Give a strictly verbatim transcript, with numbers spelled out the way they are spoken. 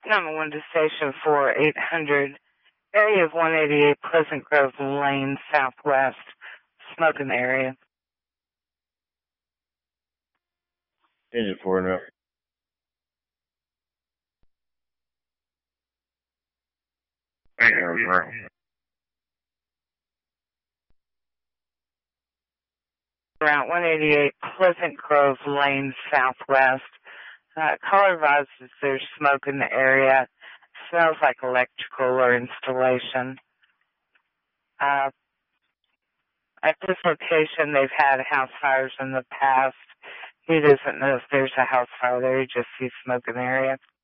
Number one to station four, eight hundred, area of one eighty-eight Pleasant Grove Lane, Southwest, smoking area. Engine four now. Around one eighty-eight Pleasant Grove Lane, Southwest. Uh, caller advises there's smoke in the area. Smells like electrical or installation. Uh, at this location, they've had house fires in the past. He doesn't know if there's a house fire there. He just sees smoke in the area.